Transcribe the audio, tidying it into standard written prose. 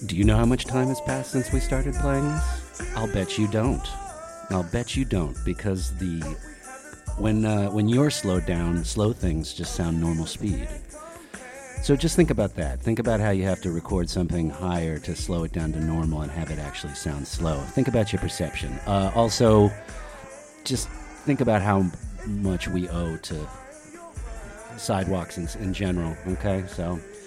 Do you know how much time has passed since we started playing this? I'll bet you don't. I'll bet you don't, because when you're slowed down, slow things just sound normal speed. So just think about that. Think about how you have to record something higher to slow it down to normal and have it actually sound slow. Think about your perception. Also, just think about how much we owe to sidewalks in general, okay? So